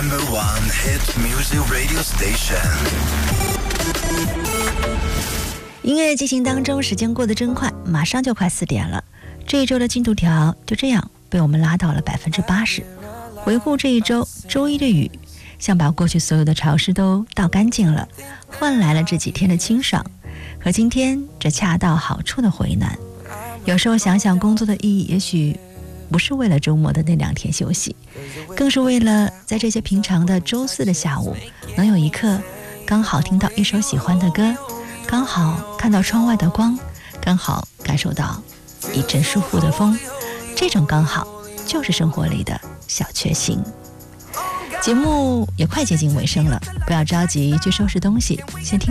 No.1 hit music radio station。 音乐进行当中，时间过得真快，马上就快4点了。这一周的进度条就这样被我们拉到了80%。回顾这一周，周一的雨像把过去所有的潮湿都倒干净了，换来了这几天的清爽，和今天这恰到好处的回暖。有时候想想工作的意义，也许不是为了周末的那2天休息，更是为了在这些平常的周4的下午，能有一刻刚好听到一首喜欢的歌，刚好看到窗外的光，刚好感受到一阵舒服的风，这种刚好就是生活里的小确幸。节目也快接近尾声了，不要着急去收拾东西，先听